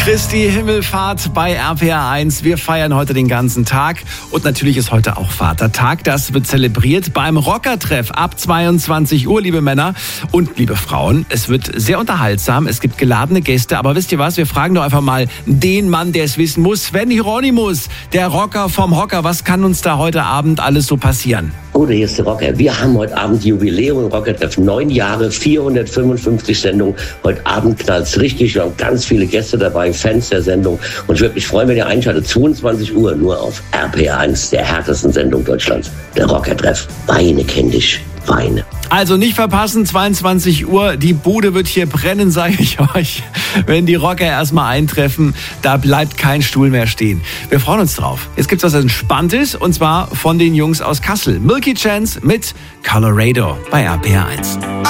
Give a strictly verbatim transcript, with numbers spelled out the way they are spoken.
Christi Himmelfahrt bei R P R eins. Wir feiern heute den ganzen Tag und natürlich ist heute auch Vatertag. Das wird zelebriert beim Rockertreff ab zweiundzwanzig Uhr, liebe Männer und liebe Frauen. Es wird sehr unterhaltsam, es gibt geladene Gäste, aber wisst ihr was, wir fragen doch einfach mal den Mann, der es wissen muss, Sven Hieronymus, der Rocker vom Hocker. Was kann uns da heute Abend alles so passieren? Oh, der erste Rocker. Wir haben heute Abend Jubiläum im Rockertreff. Neun Jahre, vierhundertfünfundfünfzig Sendungen. Heute Abend knallt's richtig. Wir haben ganz viele Gäste dabei, Fans der Sendung. Und ich würde mich freuen, wenn ihr einschaltet. zweiundzwanzig Uhr nur auf R P R eins, der härtesten Sendung Deutschlands. Der Rockertreff. Weine kenn dich. Weine. Also nicht verpassen, zweiundzwanzig Uhr, die Bude wird hier brennen, sage ich euch. Wenn die Rocker erstmal eintreffen, da bleibt kein Stuhl mehr stehen. Wir freuen uns drauf. Jetzt gibt's was Entspanntes und zwar von den Jungs aus Kassel. Milky Chance mit Colorado bei R P R eins.